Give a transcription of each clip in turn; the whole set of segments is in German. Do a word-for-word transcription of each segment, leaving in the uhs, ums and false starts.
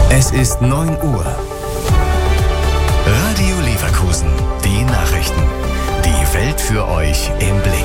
Es ist neun Uhr. Radio Leverkusen. Die Nachrichten. Die Welt für euch im Blick.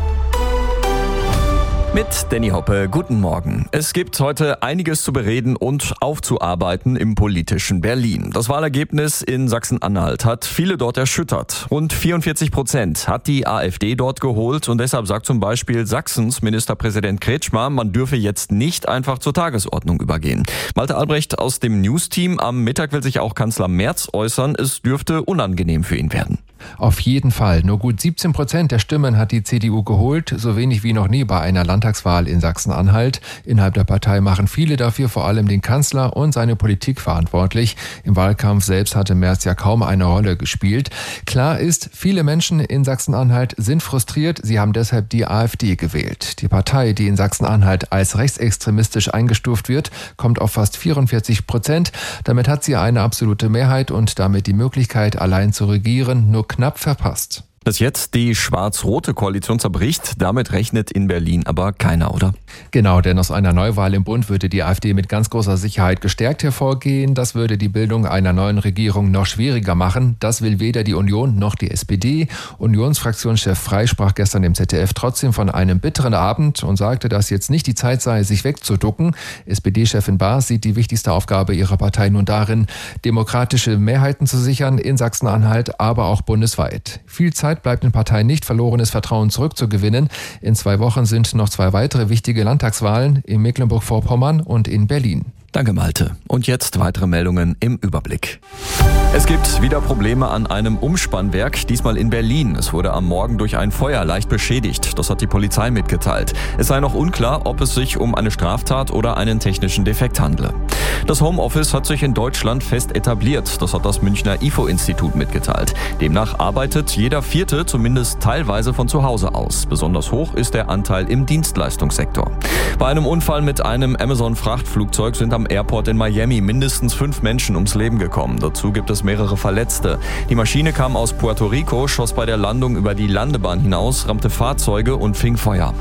Mit Danny Hoppe, guten Morgen. Es gibt heute einiges zu bereden und aufzuarbeiten im politischen Berlin. Das Wahlergebnis in Sachsen-Anhalt hat viele dort erschüttert. Rund vierundvierzig Prozent hat die AfD dort geholt und deshalb sagt zum Beispiel Sachsens Ministerpräsident Kretschmer, man dürfe jetzt nicht einfach zur Tagesordnung übergehen. Malte Albrecht aus dem News-Team, am Mittag will sich auch Kanzler Merz äußern, es dürfte unangenehm für ihn werden. Auf jeden Fall. Nur gut siebzehn Prozent der Stimmen hat die C D U geholt, so wenig wie noch nie bei einer Landtagswahl in Sachsen-Anhalt. Innerhalb der Partei machen viele dafür vor allem den Kanzler und seine Politik verantwortlich. Im Wahlkampf selbst hatte Merz ja kaum eine Rolle gespielt. Klar ist, viele Menschen in Sachsen-Anhalt sind frustriert. Sie haben deshalb die AfD gewählt. Die Partei, die in Sachsen-Anhalt als rechtsextremistisch eingestuft wird, kommt auf fast vierundvierzig Prozent. Damit hat sie eine absolute Mehrheit und damit die Möglichkeit, allein zu regieren, nur knapp verpasst. Dass jetzt die schwarz-rote Koalition zerbricht, damit rechnet in Berlin aber keiner, oder? Genau, denn aus einer Neuwahl im Bund würde die AfD mit ganz großer Sicherheit gestärkt hervorgehen. Das würde die Bildung einer neuen Regierung noch schwieriger machen. Das will weder die Union noch die S P D. Unionsfraktionschef Frey sprach gestern im Z D F trotzdem von einem bitteren Abend und sagte, dass jetzt nicht die Zeit sei, sich wegzuducken. S P D-Chefin Baas sieht die wichtigste Aufgabe ihrer Partei nun darin, demokratische Mehrheiten zu sichern in Sachsen-Anhalt, aber auch bundesweit. Viel Zeit bleibt den Parteien nicht, verlorenes Vertrauen zurückzugewinnen. In zwei Wochen sind noch zwei weitere wichtige Landtagswahlen in Mecklenburg-Vorpommern und in Berlin. Danke, Malte. Und jetzt weitere Meldungen im Überblick. Es gibt wieder Probleme an einem Umspannwerk, diesmal in Berlin. Es wurde am Morgen durch ein Feuer leicht beschädigt. Das hat die Polizei mitgeteilt. Es sei noch unklar, ob es sich um eine Straftat oder einen technischen Defekt handle. Das Homeoffice hat sich in Deutschland fest etabliert. Das hat das Münchner I F O-Institut mitgeteilt. Demnach arbeitet jeder Vierte zumindest teilweise von zu Hause aus. Besonders hoch ist der Anteil im Dienstleistungssektor. Bei einem Unfall mit einem Amazon-Frachtflugzeug sind am Airport in Miami mindestens fünf Menschen ums Leben gekommen. Dazu gibt es mehrere Verletzte. Die Maschine kam aus Puerto Rico, schoss bei der Landung über die Landebahn hinaus, rammte Fahrzeuge und fing Feuer.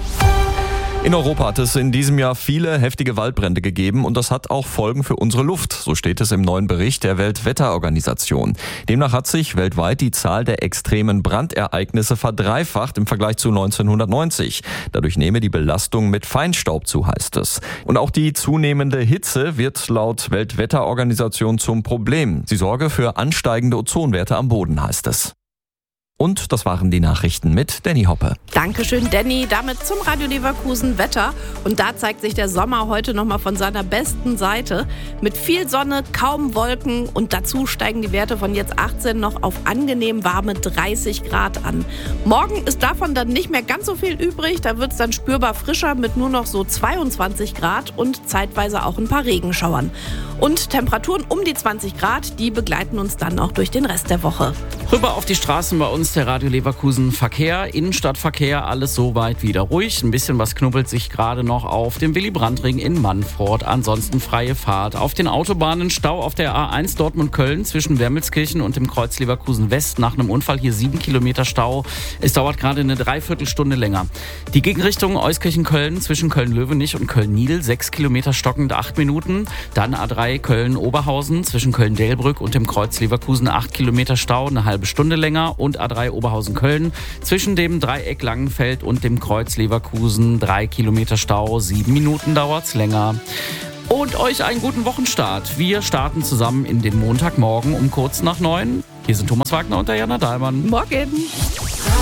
In Europa hat es in diesem Jahr viele heftige Waldbrände gegeben und das hat auch Folgen für unsere Luft. So steht es im neuen Bericht der Weltwetterorganisation. Demnach hat sich weltweit die Zahl der extremen Brandereignisse verdreifacht im Vergleich zu neunzehnhundertneunzig. Dadurch nehme die Belastung mit Feinstaub zu, heißt es. Und auch die zunehmende Hitze wird laut Weltwetterorganisation zum Problem. Sie sorge für ansteigende Ozonwerte am Boden, heißt es. Und das waren die Nachrichten mit Danny Hoppe. Dankeschön, Danny. Damit zum Radio Leverkusen Wetter. Und da zeigt sich der Sommer heute nochmal von seiner besten Seite. Mit viel Sonne, kaum Wolken und dazu steigen die Werte von jetzt achtzehn noch auf angenehm warme dreißig Grad an. Morgen ist davon dann nicht mehr ganz so viel übrig. Da wird es dann spürbar frischer mit nur noch so zweiundzwanzig Grad und zeitweise auch ein paar Regenschauern. Und Temperaturen um die zwanzig Grad, die begleiten uns dann auch durch den Rest der Woche. Rüber auf die Straßen bei uns. Der Radio Leverkusen Verkehr, Innenstadtverkehr, alles soweit wieder ruhig. Ein bisschen was knubbelt sich gerade noch auf dem Willy-Brandt-Ring in Mannfort. Ansonsten freie Fahrt. Auf den Autobahnen Stau auf der A eins Dortmund-Köln zwischen Wermelskirchen und dem Kreuz Leverkusen West. Nach einem Unfall hier sieben Kilometer Stau. Es dauert gerade eine Dreiviertelstunde länger. Die Gegenrichtung Euskirchen-Köln zwischen Köln-Löwenich und Köln-Niedl. sechs Kilometer stockend, acht Minuten. Dann A drei Köln-Oberhausen zwischen Köln-Delbrück und dem Kreuz Leverkusen. acht Kilometer Stau, eine halbe Stunde länger. Und A drei Oberhausen-Köln zwischen dem Dreieck Langenfeld und dem Kreuz Leverkusen. drei Kilometer Stau, sieben Minuten dauert's länger. Und euch einen guten Wochenstart. Wir starten zusammen in den Montagmorgen um kurz nach neun. Hier sind Thomas Wagner und Diana Dahlmann. Morgen.